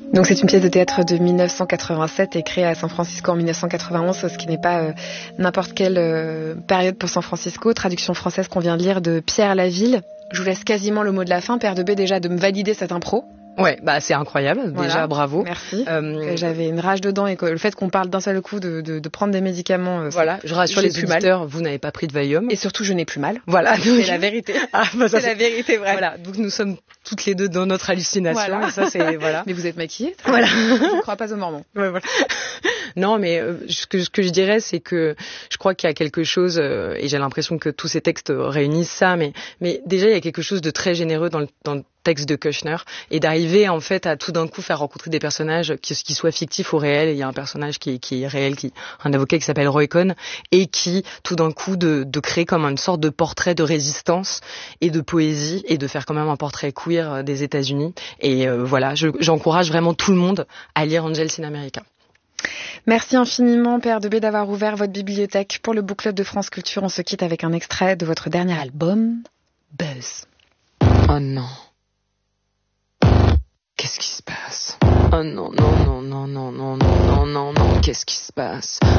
Donc c'est une pièce de théâtre de 1987 et créée à San Francisco en 1991, ce qui n'est pas n'importe quelle période pour San Francisco. Traduction française qu'on vient de lire de Pierre Laville. Je vous laisse quasiment le mot de la fin, Père de B, déjà de me valider cette impro. Ouais, c'est incroyable, voilà. Déjà, bravo. Merci. J'avais une rage dedans et le fait qu'on parle d'un seul coup de prendre des médicaments. Voilà, je rassure les auditeurs, vous n'avez pas pris de Valium. Et surtout, je n'ai plus mal. Voilà. C'est la vérité. C'est la vérité vraie. Voilà, donc nous sommes toutes les deux dans notre hallucination. Voilà. Et ça, c'est, voilà. Mais vous êtes maquillée. Voilà. Je ne crois pas aux Mormons. Ouais, voilà. Non, mais ce que je dirais, c'est que je crois qu'il y a quelque chose, et j'ai l'impression que tous ces textes réunissent ça, mais déjà, il y a quelque chose de très généreux dans le texte de Kushner, et d'arriver en fait à tout d'un coup faire rencontrer des personnages qui soient fictifs ou réels. Il y a un personnage qui est réel, un avocat qui s'appelle Roy Cohn, et qui tout d'un coup de créer comme une sorte de portrait de résistance et de poésie, et de faire quand même un portrait queer des États-Unis. Et voilà, j'encourage vraiment tout le monde à lire Angels in America. Merci infiniment, Père de B, d'avoir ouvert votre bibliothèque pour le Book Club de France Culture. On se quitte avec un extrait de votre dernier album, Buzz. Oh non. Qu'est-ce qui se passe? Oh non, non, non, non, non, non, non, non, non, non, qu'est-ce qui se passe?